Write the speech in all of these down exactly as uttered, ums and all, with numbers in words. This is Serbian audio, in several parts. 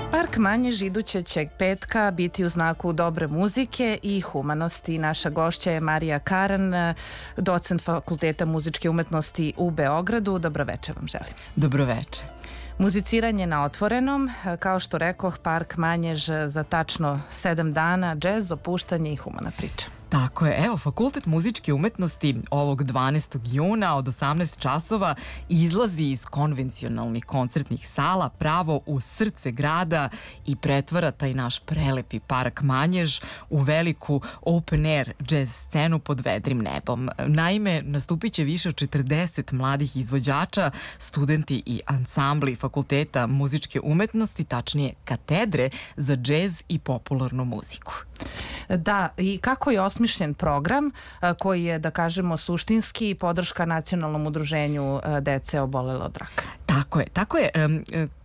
Park Manjež idućeg će petka biti u znaku dobre muzike i humanosti. Naša gošća je Marija Karan, docent Fakulteta muzičke umetnosti u Beogradu. Dobroveče vam želim. Dobroveče. Muziciranje na otvorenom, kao što rekoh, Park Manjež za tačno sedam dana, džez, opuštanje i humana priča. Tako je, evo, Fakultet muzičke umetnosti ovog dvanaestog juna od osamnaest časova izlazi iz konvencionalnih koncertnih sala pravo u srce grada i pretvara taj naš prelepi Park Manjež u veliku open air jazz scenu pod vedrim nebom. Naime, nastupit će više od četrdeset mladih izvođača, studenti i ansambli Fakulteta muzičke umetnosti, tačnije katedre za džez i popularnu muziku. Da, i kako je osmišljen program koji je, da kažemo, suštinski podrška Nacionalnom udruženju dece obolele od raka? Tako je, tako je. Um,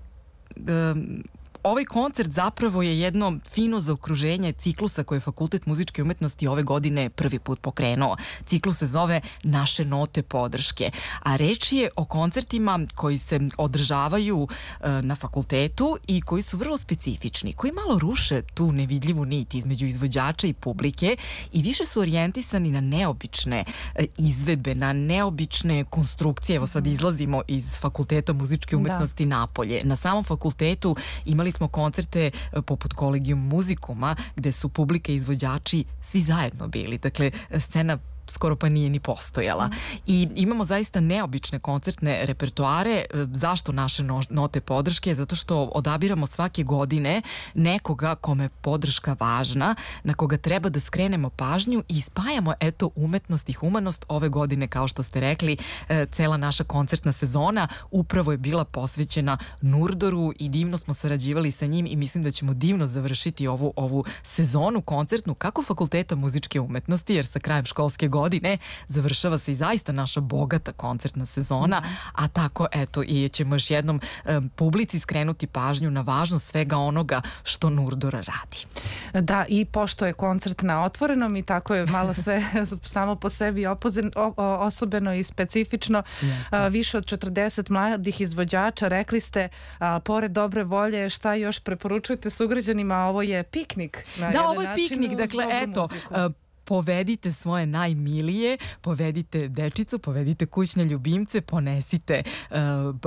um, Ovaj koncert zapravo je jedno fino zaokruženje ciklusa koje je Fakultet muzičke umetnosti ove godine prvi put pokrenuo. Ciklus se zove Naše note podrške, a reč je o koncertima koji se održavaju e, na fakultetu i koji su vrlo specifični, koji malo ruše tu nevidljivu nit između izvođača i publike i više su orijentisani na neobične e, izvedbe, na neobične konstrukcije. Evo sad izlazimo iz Fakulteta muzičke umetnosti da. Napolje. Na samom fakultetu imali smo koncerte poput Kolegijum muzikuma gde su publika i izvođači svi zajedno bili. Dakle, scena skoro pa nije ni postojala. I imamo zaista neobične koncertne repertoare. Zašto naše note podrške? Zato što odabiramo svake godine nekoga kome je podrška važna, na koga treba da skrenemo pažnju i spajamo, eto, umetnost i humanost. Ove godine, kao što ste rekli, cela naša koncertna sezona upravo je bila posvećena Nurdoru i divno smo sarađivali sa njim i mislim da ćemo divno završiti ovu, ovu sezonu koncertnu kako Fakulteta muzičke umetnosti, jer sa krajem školske godine završava se i zaista naša bogata koncertna sezona, a tako, eto, i ćemo još jednom um, publici skrenuti pažnju na važnost svega onoga što Nurdor radi. Da, i pošto je koncert na otvorenom i tako je malo sve samo po sebi opozen, o, o, osobeno i specifično, a, više od četrdeset mladih izvođača, rekli ste, a, pored dobre volje, šta još preporučujete sugrađanima? Ovo je piknik. Na da, ovo je piknik, dakle, eto, a, povedite svoje najmilije, povedite dečicu, povedite kućne ljubimce, ponesite uh,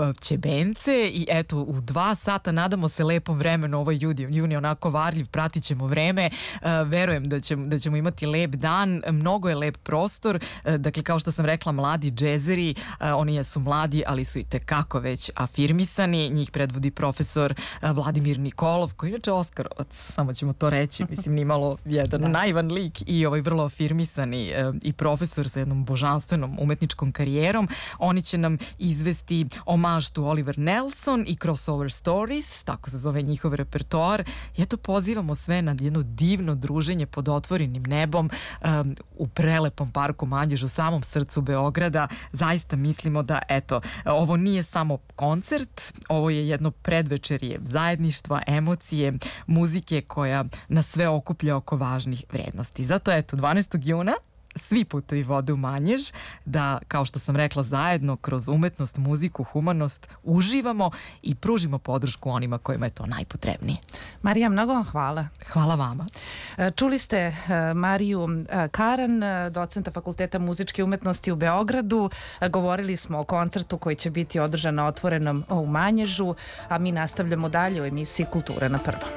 ćebence i eto, u dva sata nadamo se lepom vremenu. Ovo je juni, juni onako varljiv, pratit ćemo vreme, uh, verujem da ćemo, da ćemo imati lep dan, mnogo je lep prostor, uh, dakle, kao što sam rekla, mladi džezeri, uh, oni jesu mladi, ali su i tekako već afirmisani, njih predvodi profesor uh, Vladimir Nikolov, koji je inače Oskarovac, samo ćemo to reći, mislim, nimalo jedan da. naivan lik i ovaj vrlo afirmisani e, i profesor sa jednom božanstvenom umetničkom karijerom. Oni će nam izvesti omaž tu Oliver Nelson i Crossover Stories, tako se zove njihov repertoar. I eto, pozivamo sve na jedno divno druženje pod otvorenim nebom e, u prelepom Parku Manjež u samom srcu Beograda. Zaista mislimo da, eto, ovo nije samo koncert, ovo je jedno predvečerje zajedništva, emocije, muzike koja nas sve okuplja oko važnih vrednosti. Zato, eto, dvanaestog juna svi putevi vode u Manjež, da, kao što sam rekla, zajedno kroz umetnost, muziku, humanost uživamo i pružimo podršku onima kojima je to najpotrebnije. Marija, mnogo vam hvala. Hvala vama. Čuli ste Mariju Karan, docenta Fakulteta muzičke umetnosti u Beogradu. Govorili smo o koncertu koji će biti održan na otvorenom u Manježu, a mi nastavljamo dalje u emisiji Kultura na prvom.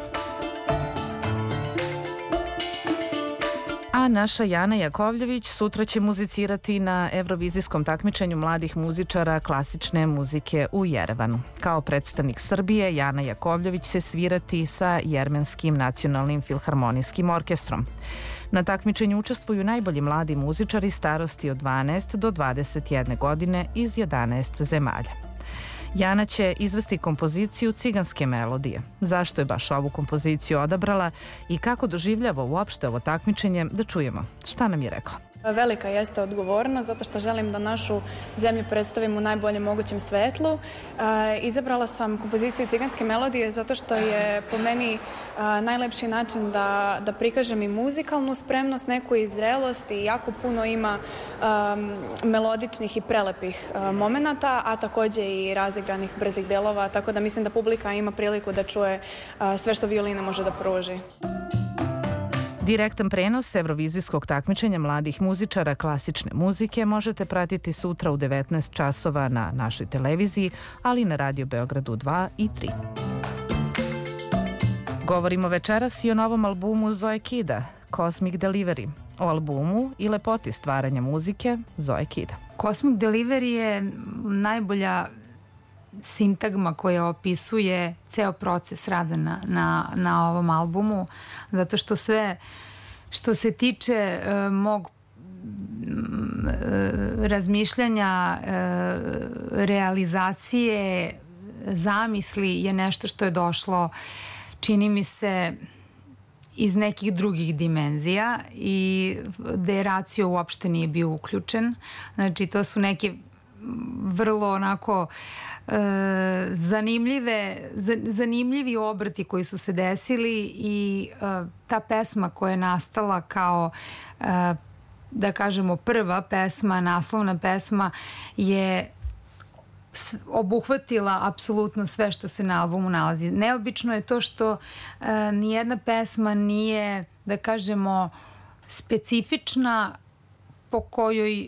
A naša Jana Jakovljević sutra će muzicirati na evrovizijskom takmičenju mladih muzičara klasične muzike u Jerevanu. Kao predstavnik Srbije, Jana Jakovljević će svirati sa Jermenskim nacionalnim filharmonijskim orkestrom. Na takmičenju učestvuju najbolji mladi muzičari starosti od dvanaest do dvadeset jedne godine iz jedanaest zemalja. Jana će izvesti kompoziciju Ciganske melodije. Zašto je baš ovu kompoziciju odabrala i kako doživljava uopšte ovo takmičenje, da čujemo šta nam je rekla. Velika jeste odgovornost zato što želim da našu zemlju predstavim u najboljem mogućem svetlu. Izabrala sam kompoziciju Ciganske melodije zato što je po meni najlepši način da, da prikažem i muzikalnu spremnost, neku i zrelost i jako puno ima um, melodičnih i prelepih uh, momenata, a takođe i razigranih brzih delova, tako da mislim da publika ima priliku da čuje uh, sve što violina može da pruži. Direktan prenos evrovizijskog takmičenja mladih muzičara klasične muzike možete pratiti sutra u devetnaest časova na našoj televiziji, ali i na Radio Beogradu dva i tri. Govorimo večeras i o novom albumu Zoe Kida, Cosmic Delivery, o albumu i lepoti stvaranja muzike Zoe Kida. Cosmic Delivery je najbolja sintagma koja opisuje ceo proces rada na, na, na ovom albumu, zato što sve što se tiče uh, mog uh, razmišljanja, uh, realizacije, zamisli je nešto što je došlo, čini mi se, iz nekih drugih dimenzija i da je racio uopšte nije bio uključen. Znači, to su neke vrlo onako e, zanimljive, zanimljivi obrti koji su se desili i e, ta pesma koja je nastala kao e, da kažemo prva pesma, naslovna pesma je obuhvatila apsolutno sve što se na albumu nalazi. Neobično je to što e, nijedna pesma nije, da kažemo, specifična po kojoj